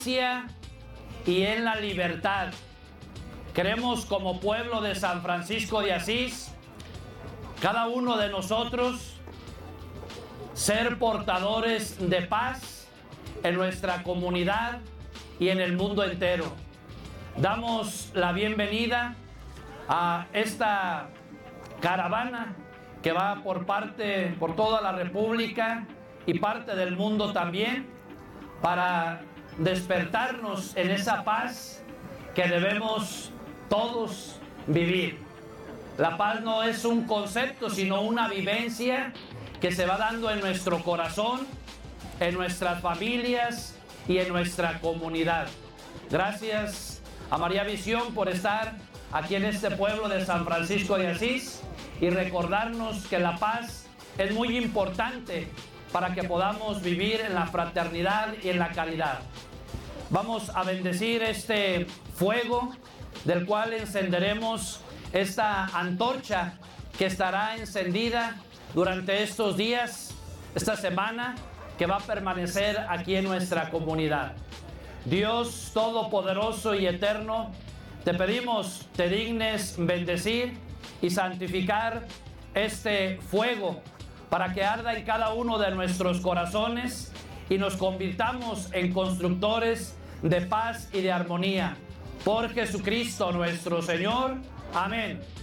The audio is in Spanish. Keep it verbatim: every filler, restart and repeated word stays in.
y en la libertad. Queremos, como pueblo de San Francisco de Asís, cada uno de nosotros ser portadores de paz en nuestra comunidad y en el mundo entero. Damos la bienvenida a esta caravana que va por parte, por toda la República y parte del mundo también, para despertarnos en esa paz que debemos todos vivir. La paz no es un concepto, sino una vivencia que se va dando en nuestro corazón, en nuestras familias y en nuestra comunidad. Gracias a María Visión por estar aquí en este pueblo de San Francisco de Asís y recordarnos que la paz es muy importante para que podamos vivir en la fraternidad y en la caridad. Vamos a bendecir este fuego del cual encenderemos esta antorcha que estará encendida durante estos días, esta semana, que va a permanecer aquí en nuestra comunidad. Dios Todopoderoso y Eterno, te pedimos, te dignes bendecir y santificar este fuego para que arda en cada uno de nuestros corazones y nos convirtamos en constructores de paz y de armonía. Por Jesucristo nuestro Señor. Amén.